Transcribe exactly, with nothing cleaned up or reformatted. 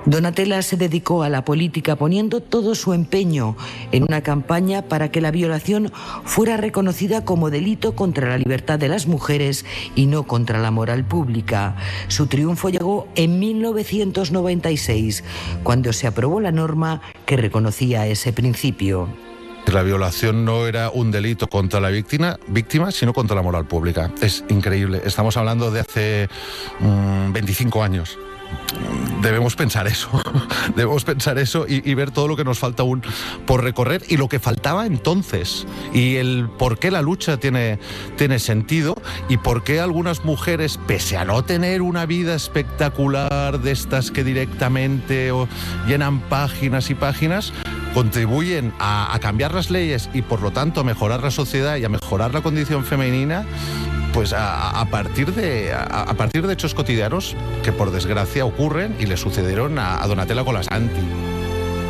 Donatella se dedicó a la política poniendo todo su empeño en una campaña para que la violación fuera reconocida como delito contra la libertad de las mujeres y no contra la moral pública. Su triunfo llegó en mil novecientos noventa y seis, cuando se aprobó la norma que reconocía ese principio. La violación no era un delito contra la víctima, víctima, sino contra la moral pública. Es increíble. Estamos hablando de hace mmm, veinticinco años. Debemos pensar eso, debemos pensar eso y, y ver todo lo que nos falta aún por recorrer y lo que faltaba entonces y el por qué la lucha tiene, tiene sentido y por qué algunas mujeres, pese a no tener una vida espectacular de estas que directamente o llenan páginas y páginas, contribuyen a, a cambiar las leyes y por lo tanto a mejorar la sociedad y a mejorar la condición femenina. Pues a, a, partir de, a, a partir de hechos cotidianos que por desgracia ocurren y le sucedieron a, a Donatella Colasanti.